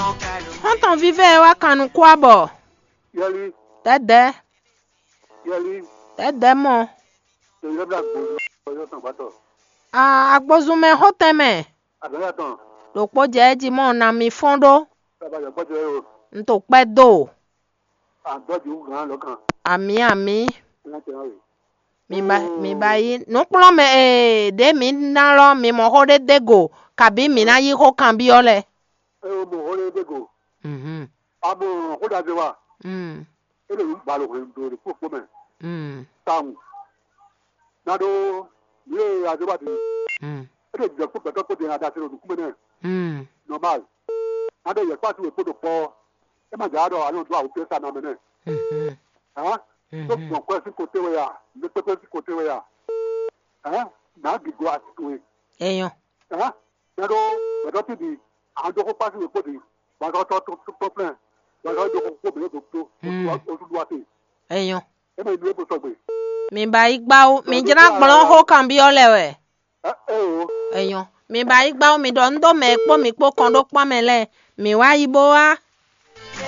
Honton vive wa kanu kwabo. Yali. Dede. Yali. Dede mo. Yali bla boyo tan bato. Agbozume hoteme. Abela tan. Lokpo jeji mo na mi fondo. Baba yo bojo o. Nto pe do. Doju gan lokan. Ami. Na te hawe. Mi bayi. Nuklo me de mi nalo mi mo hode dego. Kabi mi na yi ho kan bi ole. O mo hode dego. Abo ko da je wa. Ele ba lo ko do ko me. Tam. Na do ye a je ba ti. Ele je ko pe ko de na da se lo ku me ne. Normal. Na do ye pa ti we ko do po. E ma ja do a lo do a o pesa na me ne. Ah? So mo ko si ko te we ya. Le pe si ko te we ya. Ah? Na gi go aswe. Eyan. Ah? Na do ti di a do ko pa si we ko di. Ba do to plan. Ba do ko be do to. O su do ate. Eyan. E ma ni e bo so gbe. Mi bayi gba mi jira gbolo ho kan bi ole we. O. Eyan. Mi bayi gba mi do ndo me po mi po kan do pa me le. Mi wa ibo wa.